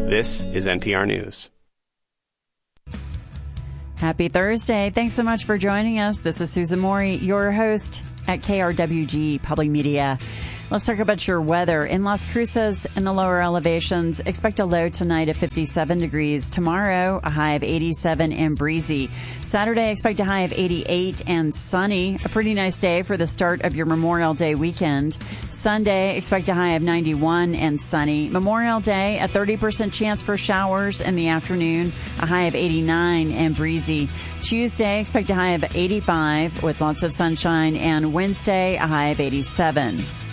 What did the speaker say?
This is NPR News. Happy Thursday. Thanks so much for joining us. This is Susan Morey, your host at KRWG Public Media. Let's talk about your weather. In Las Cruces, in the lower elevations, expect a low tonight of 57 degrees. Tomorrow, a high of 87 and breezy. Saturday, expect a high of 88 and sunny. A pretty nice day for the start of your Memorial Day weekend. Sunday, expect a high of 91 and sunny. Memorial Day, a 30% chance for showers in the afternoon. A high of 89 and breezy. Tuesday, expect a high of 85 with lots of sunshine. And Wednesday, a high of 87.